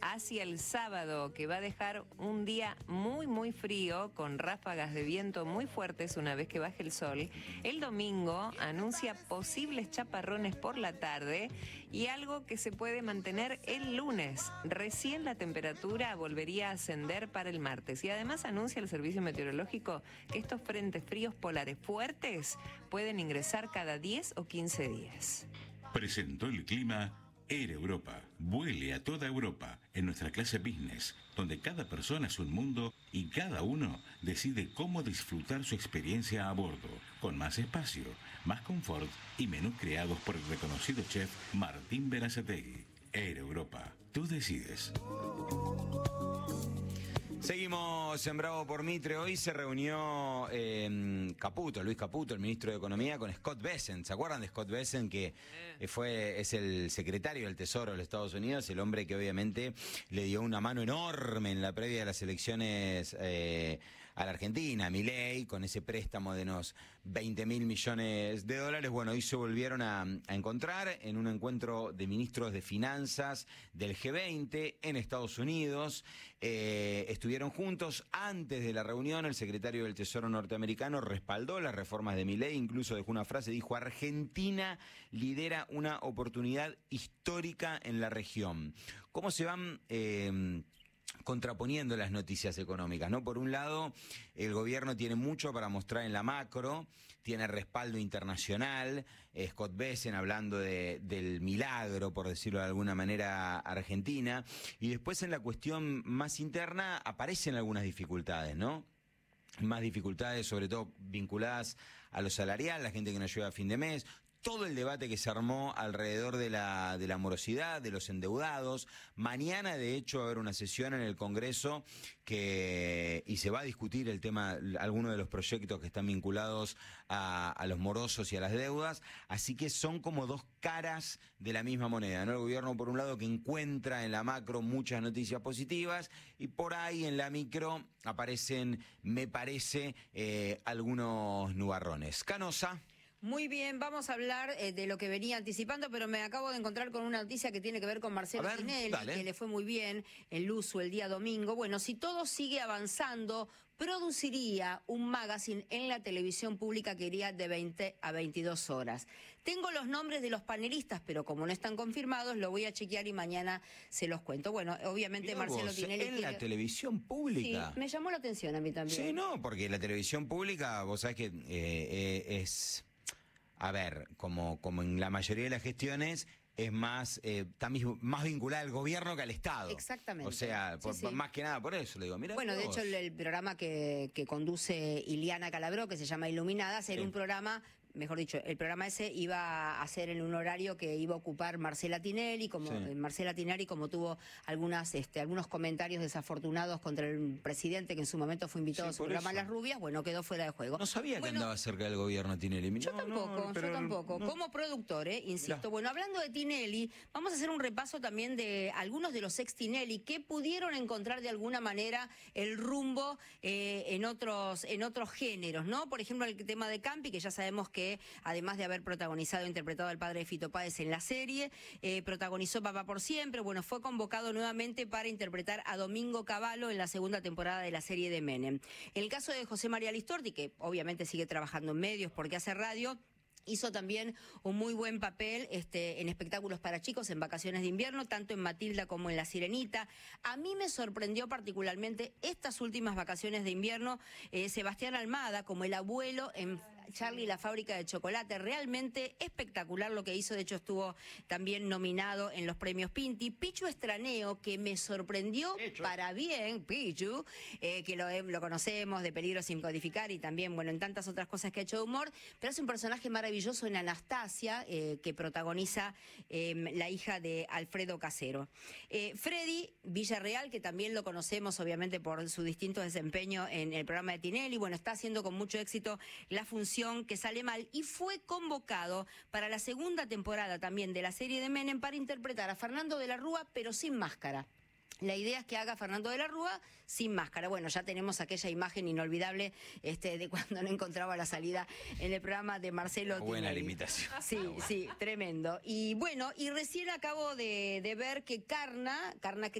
hacia el sábado, que va a dejar un día muy frío, con ráfagas de viento muy fuertes una vez que baje el sol. El domingo anuncia posibles chaparrones por la tarde y algo que se puede mantener el lunes. Recién la temperatura volvería a ascender para el martes. Y además anuncia el servicio meteorológico que estos frentes fríos polares fuertes pueden ingresar cada 10 o 15 días. Presentó el clima Air Europa. Vuele a toda Europa en nuestra clase business, donde cada persona es un mundo y cada uno decide cómo disfrutar su experiencia a bordo, con más espacio, más confort y menús creados por el reconocido chef Martín Berazategui. Air Europa. Tú decides. Seguimos en Bravo por Mitre. Hoy se reunió Luis Caputo, el ministro de Economía, con Scott Bessent. ¿Se acuerdan de Scott Bessent? Que es el secretario del Tesoro de los Estados Unidos, el hombre que obviamente le dio una mano enorme en la previa de las elecciones a la Argentina, a Milei, con ese préstamo de unos 20.000 millones de dólares. Bueno, hoy se volvieron a encontrar en un encuentro de ministros de finanzas del G20 en Estados Unidos. Estuvieron juntos. Antes de la reunión, el secretario del Tesoro norteamericano respaldó las reformas de Milei, incluso dejó una frase, dijo: Argentina lidera una oportunidad histórica en la región. ¿Cómo se van contraponiendo las noticias económicas, ¿no? Por un lado, el gobierno tiene mucho para mostrar en la macro, tiene respaldo internacional, Scott Bessent hablando del milagro, por decirlo de alguna manera, Argentina, y después en la cuestión más interna aparecen algunas dificultades, ¿no? Más dificultades, sobre todo vinculadas a lo salarial, la gente que no llega a fin de mes. Todo el debate que se armó alrededor de la morosidad, de los endeudados. Mañana, de hecho, va a haber una sesión en el Congreso y se va a discutir el tema, algunos de los proyectos que están vinculados a los morosos y a las deudas. Así que son como dos caras de la misma moneda, ¿no? El gobierno, por un lado, que encuentra en la macro muchas noticias positivas, y por ahí en la micro aparecen, me parece, algunos nubarrones. Canosa. Muy bien, vamos a hablar de lo que venía anticipando, pero me acabo de encontrar con una noticia que tiene que ver con Marcelo Tinelli, que le fue muy bien en Luzu el día domingo. Bueno, si todo sigue avanzando, produciría un magazine en la televisión pública que iría de 20 a 22 horas. Tengo los nombres de los panelistas, pero como no están confirmados, lo voy a chequear y mañana se los cuento. Bueno, obviamente Marcelo Tinelli... ¿En la televisión pública? Sí, me llamó la atención a mí también. Sí, no, porque la televisión pública, vos sabés que es... A ver, como en la mayoría de las gestiones, es más más vinculada al gobierno que al Estado. Exactamente. O sea, más que nada por eso le digo, mira. Bueno, de hecho, el programa que conduce Iliana Calabró, que se llama Iluminadas, era un programa... Mejor dicho, el programa ese iba a ser en un horario que iba a ocupar Marcela Tinelli, como tuvo algunos comentarios desafortunados contra el presidente, que en su momento fue invitado a su programa Las Rubias, bueno, quedó fuera de juego. No sabía que andaba cerca del gobierno Tinelli. Yo tampoco. No. Como productor, insisto. Bueno, hablando de Tinelli, vamos a hacer un repaso también de algunos de los ex Tinelli que pudieron encontrar de alguna manera el rumbo en otros géneros, ¿no? Por ejemplo, el tema de Campi, que ya sabemos que además de haber protagonizado e interpretado al padre de Fito Páez en la serie, protagonizó Papá por Siempre. Bueno, fue convocado nuevamente para interpretar a Domingo Cavallo en la segunda temporada de la serie de Menem. En el caso de José María Listorti, que obviamente sigue trabajando en medios porque hace radio, hizo también un muy buen papel en espectáculos para chicos, en Vacaciones de Invierno, tanto en Matilda como en La Sirenita. A mí me sorprendió particularmente estas últimas Vacaciones de Invierno, Sebastián Almada como el abuelo en Charlie y la fábrica de chocolate. Realmente espectacular lo que hizo. De hecho, estuvo también nominado en los premios Pinti. Pichu Estraneo, que me sorprendió para bien, Pichu, que lo conocemos de Peligro sin codificar y también, bueno, en tantas otras cosas que ha hecho de humor, pero es un personaje maravilloso en Anastasia, que protagoniza la hija de Alfredo Casero. Freddy Villarreal, que también lo conocemos obviamente por su distinto desempeño en el programa de Tinelli, bueno, está haciendo con mucho éxito La Función que sale mal, y fue convocado para la segunda temporada también de la serie de Menem para interpretar a Fernando de la Rúa, pero sin máscara. La idea es que haga Fernando de la Rúa sin máscara. Bueno, ya tenemos aquella imagen inolvidable de cuando no encontraba la salida en el programa de Marcelo Tinelli. Buena limitación. Sí, tremendo. Y bueno, y recién acabo de ver que Carna